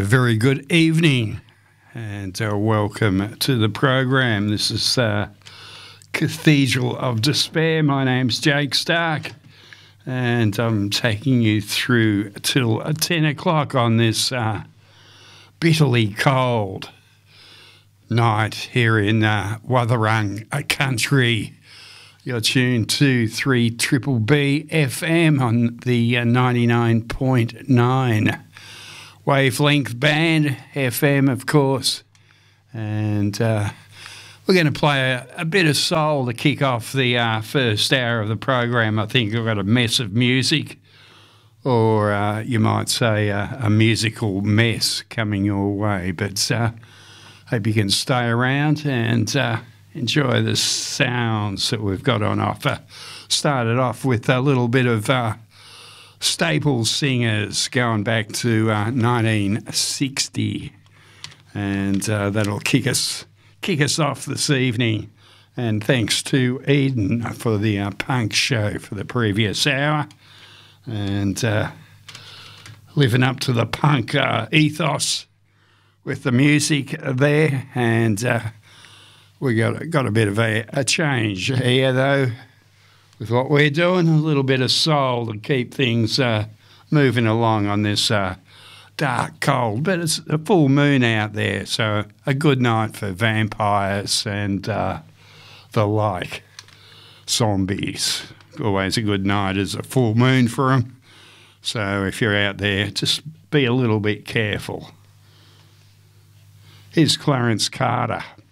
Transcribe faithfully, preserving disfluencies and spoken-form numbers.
very good evening and uh, welcome to the program. This is uh, Cathedral of Despair. My name's Jake Stark and I'm taking you through till ten o'clock on this uh, bitterly cold night here in uh, Wathaurong country. You're tuned to three Triple B F M on the uh, ninety-nine point nine wavelength band, F M, of course. And uh, we're going to play a, a bit of soul to kick off the uh, first hour of the program. I think we've got a mess of music, or uh, you might say uh, a musical mess coming your way. But uh, hope you can stay around and uh, enjoy the sounds that we've got on offer. Started off with a little bit of uh, Staple Singers going back to uh, nineteen sixty, and uh, that'll kick us kick us off this evening. And thanks to Eden for the uh, punk show for the previous hour, and uh, living up to the punk uh, ethos with the music there. And uh, we got got a bit of a, a change here though with what we're doing, a little bit of soul to keep things uh, moving along on this uh, dark cold, but it's a full moon out there, so a good night for vampires and uh, the like. Zombies, always a good night as a full moon for them, so if you're out there, just be a little bit careful. Here's Clarence Carter.